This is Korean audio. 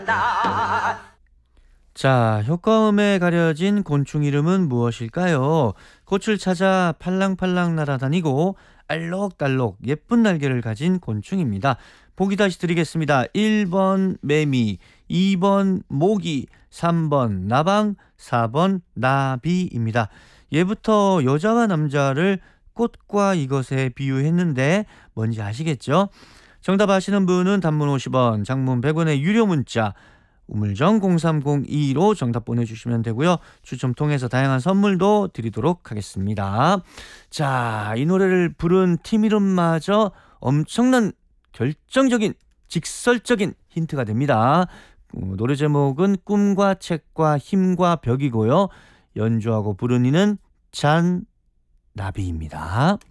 자, 효과음에 가려진 곤충 이름은 무엇일까요? 꽃을 찾아 팔랑팔랑 날아다니고 알록달록 예쁜 날개를 가진 곤충입니다. 보기 다시 드리겠습니다. 1번 매미, 2번 모기, 3번 나방, 4번 나비입니다. 예부터 여자와 남자를 꽃과 이것에 비유했는데 뭔지 아시겠죠? 정답 아시는 분은 단문 50원, 장문 100원의 유료 문자 우물정 0302로 정답 보내주시면 되고요. 추첨 통해서 다양한 선물도 드리도록 하겠습니다. 자, 이 노래를 부른 팀 이름마저 엄청난 결정적인 직설적인 힌트가 됩니다. 노래 제목은 꿈과 책과 힘과 벽이고요. 연주하고 부른 이는 잔나비입니다.